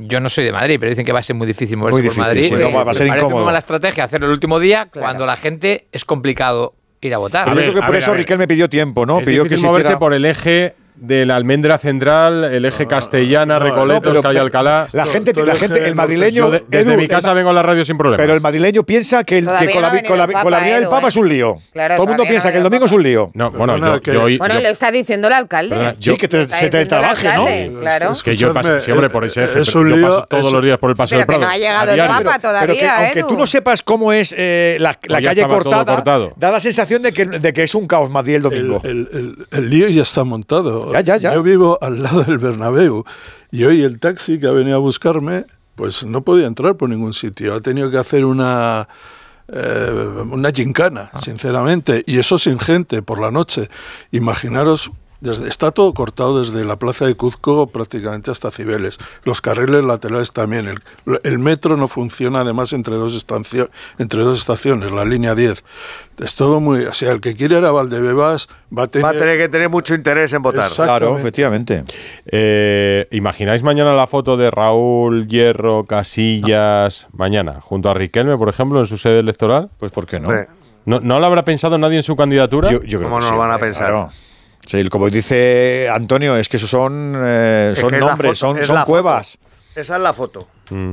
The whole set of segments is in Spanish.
yo no soy de Madrid, pero dicen que va a ser muy difícil moverse Muy por difícil, Madrid. sí, no, va a ser Me parece incómodo. muy mala estrategia hacerlo el último día cuando la gente es complicado ir a votar. Yo creo que por eso Riquelme pidió tiempo, ¿no? Es Pidió que difícil se moverse hiciera... por el eje de la Almendra Central, el eje Castellana, Recoletos, Calle Alcalá. La gente, el madrileño... Yo desde mi casa vengo a la radio sin problemas. Pero el madrileño piensa que con la venida del Papa es un lío. Claro, todo el mundo piensa que el domingo es un lío. No, bueno, Bueno, yo lo está diciendo el alcalde. Sí, que se te trabaje, ¿no? Claro. Es que yo paso siempre por ese eje, es un yo lío, paso todos los días por el Paseo del Pero que Prado. no ha llegado a el diario. Papa todavía, Pero que aunque Edu. tú no sepas cómo es la ya calle estaba todo cortada, cortado. da la sensación de que es un caos Madrid el domingo. El lío ya está montado. Ya. Yo vivo al lado del Bernabéu y hoy el taxi que ha venido a buscarme pues no podía entrar por ningún sitio. Ha tenido que hacer una gincana, sinceramente, y eso sin gente por la noche. Imaginaros, está todo cortado desde la plaza de Cuzco prácticamente hasta Cibeles. Los carriles laterales también. El metro no funciona además entre dos estaciones, la línea 10. Es todo muy... O sea, el que quiere ir a Valdebebas va a tener que tener mucho interés en votar. Claro, efectivamente. ¿Imagináis mañana la foto de Raúl, Hierro, Casillas, mañana, junto a Riquelme, por ejemplo, en su sede electoral? Pues ¿por qué no? ¿No lo habrá pensado nadie en su candidatura? Yo creo ¿Cómo que no sí, lo van a pensar? Claro. Sí, como dice Antonio, es que esos son que es nombres, son la cuevas. foto. Esa es la foto.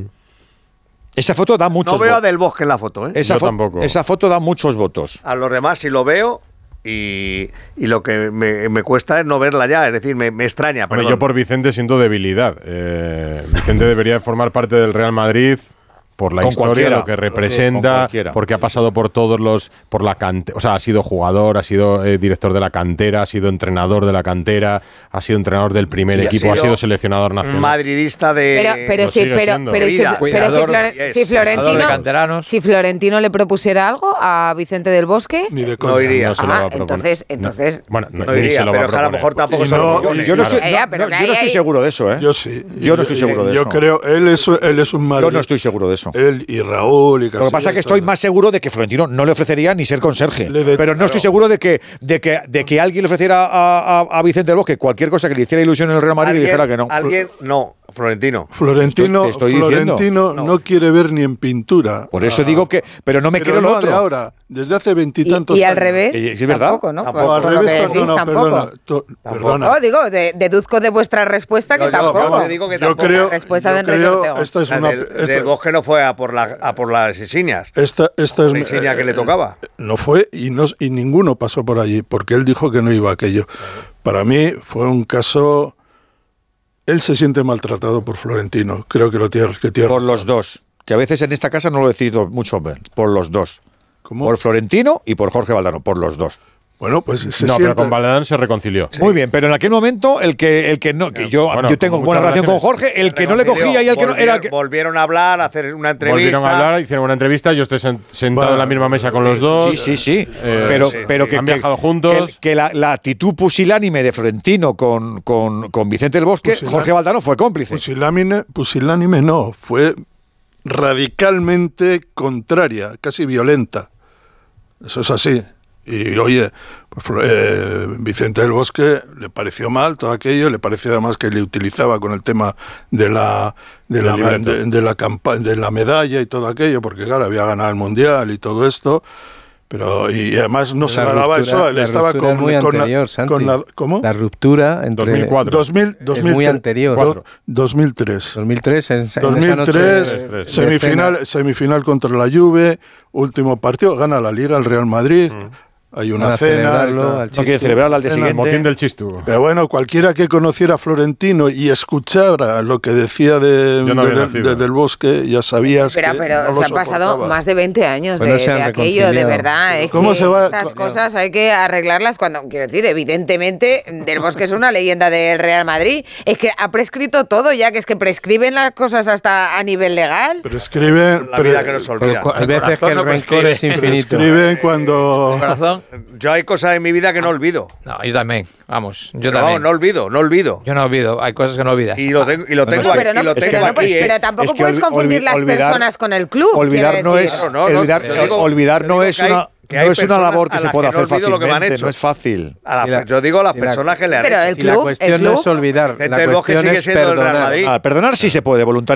Esa foto da muchos No veo a votos. Del Bosque en la foto, ¿eh? Yo tampoco. Esa foto da muchos votos. A los demás sí lo veo y lo que me cuesta es no verla ya. Es decir, me extraña. Hombre, Perdón. yo por Vicente siento debilidad. Vicente debería formar parte del Real Madrid por la Con historia, cualquiera. lo que Con representa, cualquiera. porque ha pasado por por la cantera, o sea, ha sido jugador, ha sido director de la cantera, ha sido entrenador de la cantera, ha sido entrenador del primer equipo, ha sido seleccionador nacional. Madridista de... Pero Lo sigue siendo. si Florentino le propusiera algo a Vicente del Bosque, ni de No iría. No se lo va a proponer. entonces Bueno, No ni iría, se lo va pero es que a lo proponer. mejor tampoco Y se lo no, propone. Yo no Claro. estoy, Ya, pero yo que no hay- estoy seguro de eso, ¿eh? Yo sí. Yo no estoy seguro de yo eso. creo, él es un Madrid. Yo no estoy seguro de eso. Él y Raúl y Lo que pasa es que estoy más seguro de que Florentino no le ofrecería ni ser conserje. Pero no estoy seguro de que alguien le ofreciera a Vicente del Bosque cualquier cosa que le hiciera ilusión en el Real Madrid y dijera que no. Alguien, no, Florentino. Florentino, Te estoy diciendo. Florentino no quiere ver ni en pintura. Por eso digo que... Pero no me Pero creo lo no otro. de ahora, desde hace veintitantos y años. al revés, Es verdad. tampoco, ¿no? Tampoco, Por al lo revés, que no, decís, tampoco. perdona. No, digo, deduzco de vuestra respuesta que Yo tampoco. te digo que Yo tampoco. creo, La respuesta de yo Enrique creo Ortega. esta es una... Del Bosque no fue a por las insignias. Esta es La insignia que le tocaba. No fue y ninguno pasó por allí, porque él dijo que no iba a aquello. Para mí fue un caso... Él se siente maltratado por Florentino, creo que lo tiene. Por los dos. Que a veces en esta casa no lo decido mucho ver. Por los dos. ¿Cómo? Por Florentino y por Jorge Valdano. Por los dos. Bueno, pues se No, siente... pero con Valdano se reconcilió. Muy bien, pero en aquel momento el que no, que yo tengo con buena muchas relación con relaciones. Jorge, el que no le cogía y el que no era el que... Volvieron a hablar, a hacer una entrevista. Volvieron a hablar, hicieron una entrevista, yo estoy sentado en la misma mesa con los dos. Sí. Pero que han viajado juntos. Que la actitud pusilánime de Florentino con Vicente del Bosque, Jorge Valdano fue cómplice. Pusilánime no, fue radicalmente contraria, casi violenta. Eso es así. Y oye, Vicente del Bosque le pareció mal todo aquello, le pareció además que le utilizaba con el tema de la medalla y todo aquello, porque claro, había ganado el Mundial y todo esto. Pero y además no se le daba eso, él estaba con la ¿cómo? La ruptura entre 2004. 2000 es muy anterior. 2003. 2003 en esa noche 2003 semifinal contra la Juve, último partido, gana la Liga el Real Madrid. Hay una cena. No quiere celebrarla al día El motín siguiente. del Chistu. Pero bueno, cualquiera que conociera a Florentino y escuchara lo que decía Yo no había nacido. del Bosque, ya sabías Pero que no se lo han pasado soportaba. más de 20 años Pues no de se han aquello, de reconciliado. verdad. Es ¿Cómo que se va? estas cosas hay que arreglarlas cuando, quiero decir, evidentemente, Del Bosque es una leyenda del Real Madrid. Es que ha prescrito todo ya, que es que prescriben las cosas hasta a nivel legal. Prescriben, La vida que nos olvida. Hay veces que el rencor es infinito. prescriben cuando... Corazón. Yo hay cosas en mi vida que no olvido. No, yo también. Vamos, yo Pero también. vamos, no olvido. Yo no olvido. Hay cosas que no olvidas. Y lo tengo Bueno, aquí. pero, no, y lo pero, tengo no puedes- aquí, pero tampoco Es que puedes confundir las personas con el club. Olvidar quiero no decir. es Claro, no, olvidar, yo digo- olvidar yo no digo es que hay- una que hay no es una personas labor que a se las puede que no hacer olvido lo que me han fácilmente, hecho. no es fácil. Yo digo a las si la- personas que le han Pero hecho. el Si la club- cuestión el no club- es olvidar, Vicente la del Bosque cuestión sigue es siendo el Real perdonar. Madrid. Perdonar sí se puede, voluntariamente.